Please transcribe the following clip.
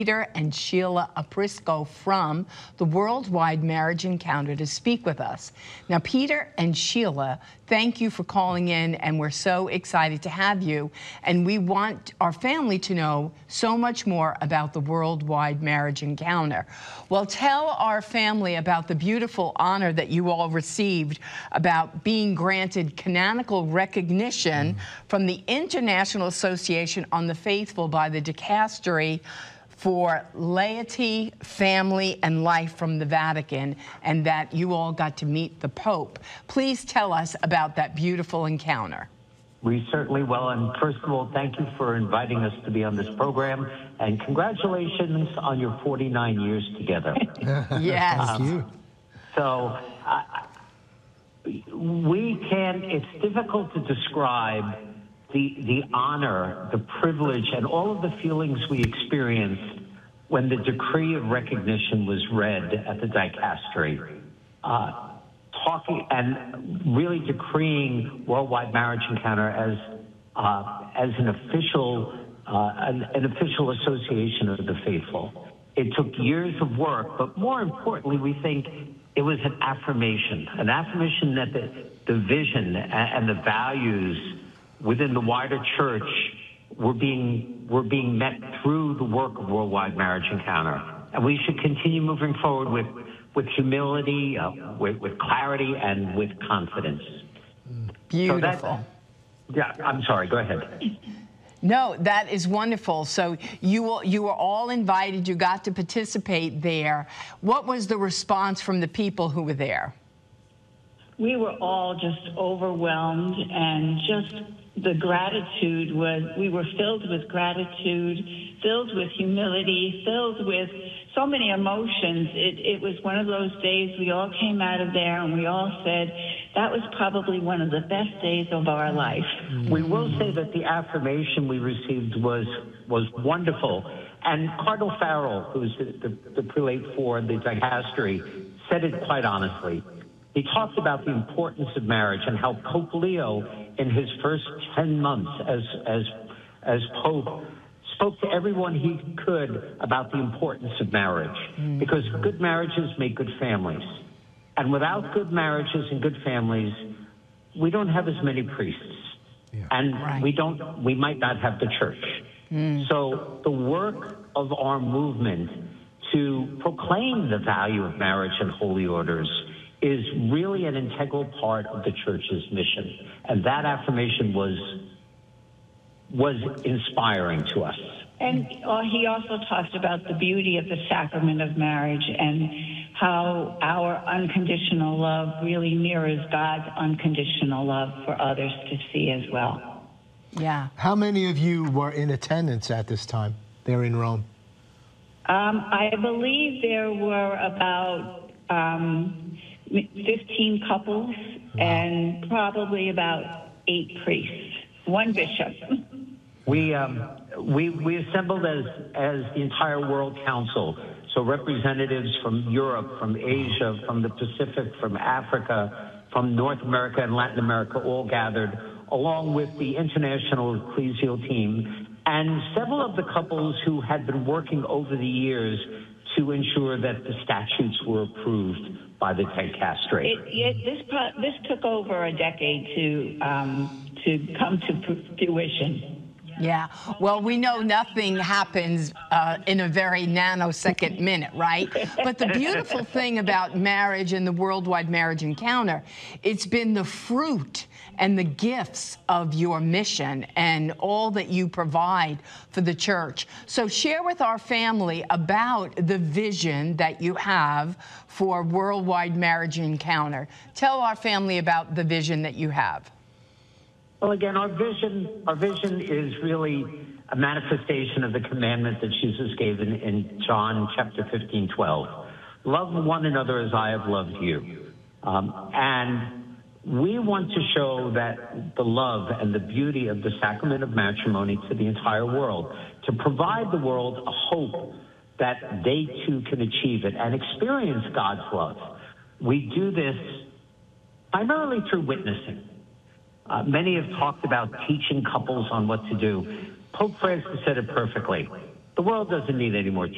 Peter and Sheila Aprisco from the Worldwide Marriage Encounter to speak with us. Now, Peter and Sheila, thank you for calling in, and we're so excited to have you. And we want our family to know so much more about the Worldwide Marriage Encounter. Well, tell our family about the beautiful honor that you all received about being granted canonical recognition from the International Association on the Faithful by the Dicastery for Laity, Family, and Life from the Vatican, and that you all got to meet the Pope. Please tell us about that beautiful encounter. We certainly will. And first of all, thank you for inviting us to be on this program. And congratulations on your 49 years together. Yes. Thank you. So it's difficult to describe the honor, the privilege, and all of the feelings we experienced when the decree of recognition was read at the Dicastery, talking and really decreeing Worldwide Marriage Encounter as an official association of the faithful. It took years of work, but more importantly, we think it was an affirmation that the vision and the values within the wider church were being met through the work of Worldwide Marriage Encounter. And we should continue moving forward with humility, with clarity, and with confidence. Beautiful. So I'm sorry, go ahead. No, that is wonderful. So you were all invited, you got to participate there. What was the response from the people who were there? We were all just overwhelmed, and just the gratitude we were filled with gratitude, filled with humility, filled with so many emotions. It was one of those days we all came out of there and we all said, that was probably one of the best days of our life. We will say that the affirmation we received was wonderful. And Cardinal Farrell, who's the prelate for the Dicastery, said it quite honestly. He talked about the importance of marriage and how Pope Leo, in his first 10 months as Pope, spoke to everyone he could about the importance of marriage, because good marriages make good families. And without good marriages and good families, we don't have as many priests. Yeah. And we might not have the church. So the work of our movement to proclaim the value of marriage and holy orders is really an integral part of the church's mission. And that affirmation was inspiring to us. And he also talked about the beauty of the sacrament of marriage and how our unconditional love really mirrors God's unconditional love for others to see as well. Yeah. How many of you were in attendance at this time there in Rome? I believe there were about 15 couples, wow, and probably about 8 priests, 1 bishop. We assembled as the entire World Council, so representatives from Europe, from Asia, from the Pacific, from Africa, from North America and Latin America, all gathered, along with the international ecclesial team, and several of the couples who had been working over the years to ensure that the statutes were approved by the Dicastery. This took over a decade to come to fruition. Yeah. Well, we know nothing happens in a very nanosecond minute, right? But the beautiful thing about marriage and the Worldwide Marriage Encounter, it's been the fruit and the gifts of your mission and all that you provide for the church. So share with our family about the vision that you have for Worldwide Marriage Encounter. Tell our family about the vision that you have. Well, again, our vision is really a manifestation of the commandment that Jesus gave in John chapter 15:12. Love one another as I have loved you. And we want to show that the love and the beauty of the sacrament of matrimony to the entire world, to provide the world a hope that they too can achieve it and experience God's love. We do this primarily through witnessing. Many have talked about teaching couples on what to do. Pope Francis said it perfectly. The world doesn't need any more